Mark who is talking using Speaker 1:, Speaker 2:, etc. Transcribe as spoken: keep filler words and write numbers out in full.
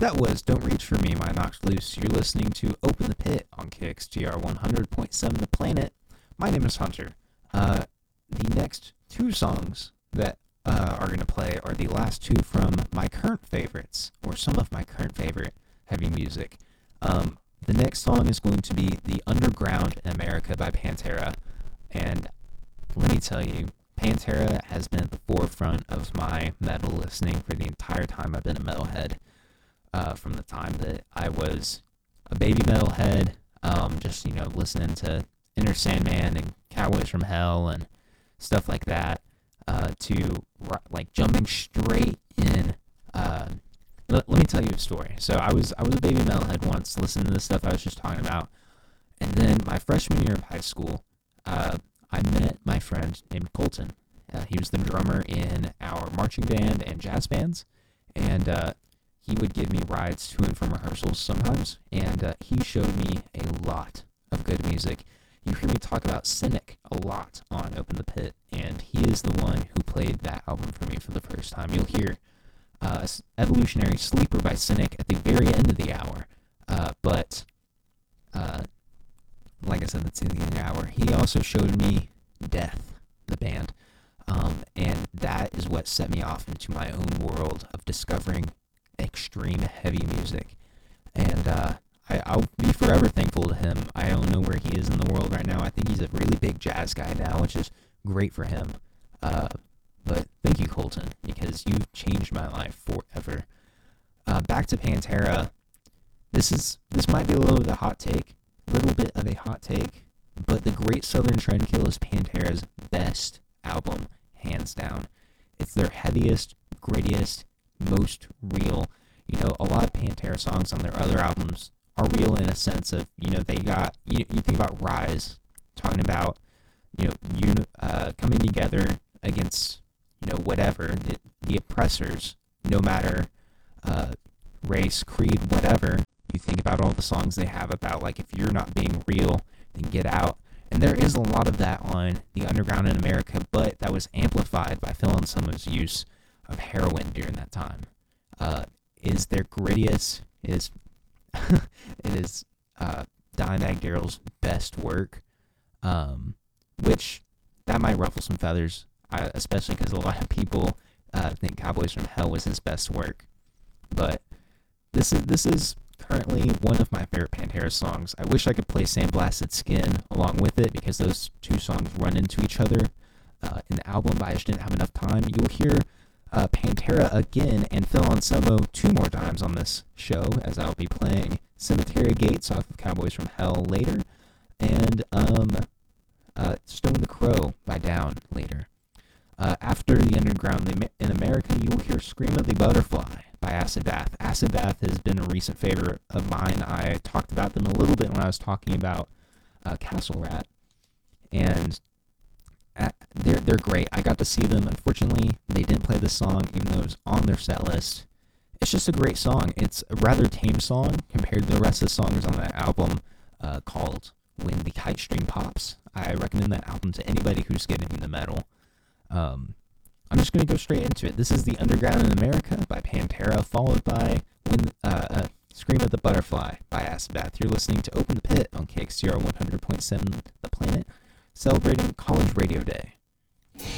Speaker 1: That was Don't Reach For Me by Knocked Loose. You're listening to Open the Pit on K X T R one hundred point seven The Planet. My name is Hunter. Uh, the next two songs that uh, are going to play are the last two from my current favorites, or some of my current favorite heavy music. Um, the next song is going to be The Underground in America by Pantera. And let me tell you, Pantera has been at the forefront of my metal listening for the entire time I've been a metalhead. Uh, from the time that I was a baby metalhead, um, just, you know, listening to Enter Sandman and Cowboys from Hell and stuff like that, uh, to, like, jumping straight in. Uh, let, let me tell you a story. So I was I was a baby metalhead once, listening to the stuff I was just talking about, and then my freshman year of high school, uh, I met my friend named Colton. Uh, he was the drummer in our marching band and jazz bands, and uh, he would give me rides to and from rehearsals sometimes, and uh, he showed me a lot of good music. You hear me talk about Cynic a lot on Open the Pit, and he is the one who played that album for me for the first time. You'll hear uh, Evolutionary Sleeper by Cynic at the very end of the hour, uh, but uh, like I said, that's in the end of the hour. He also showed me Death, the band, um, and that is what set me off into my own world of discovering extreme heavy music, and uh, I, I'll be forever thankful to him. I don't know where he is in the world right now. I think he's a really big jazz guy now, which is great for him, uh, but thank you, Colton, because you've changed my life forever. Uh, back to Pantera. This is this might be a little bit of a hot take, a little bit of a hot take, but The Great Southern Trendkill is Pantera's best album, hands down. It's their heaviest, grittiest, most real. You know, a lot of Pantera songs on their other albums are real in a sense of, you know, they got, you, you think about Rise, talking about, you know, you uh, coming together against, you know, whatever, the, the oppressors, no matter uh, race, creed, whatever. You think about all the songs they have about, like, if you're not being real, then get out. And there is a lot of that on The Underground in America, but that was amplified by Phil Anselmo's use of heroin during that time. Uh, is their grittiest, is it is uh, Dimebag Darrell's best work, um, which that might ruffle some feathers, uh, especially because a lot of people uh, think Cowboys from Hell was his best work. But this is this is currently one of my favorite Pantera songs. I wish I could play Sandblasted Skin along with it, because those two songs run into each other uh, in the album, but I just didn't have enough time. You'll hear Uh, Pantera again and Phil Anselmo two more times on this show, as I'll be playing Cemetery Gates off of Cowboys from Hell later, and um, uh, Stone the Crow by Down later. Uh, after The Underground in America, you will hear Scream of the Butterfly by Acid Bath. Acid Bath has been a recent favorite of mine. I talked about them a little bit when I was talking about uh, Castle Rat, and Uh, they're they're great. I got to see them. Unfortunately, they didn't play the song, even though it was on their set list. It's just a great song. It's a rather tame song compared to the rest of the songs on that album, uh, called When the Kite String Pops. I recommend that album to anybody who's getting into metal. Um, I'm just going to go straight into it. This is The Underground in America by Pantera, followed by When uh, uh, Scream of the Butterfly by Acid Bath. You're listening to Open the Pit on K X T R one hundred point seven The Planet, celebrating College Radio Day.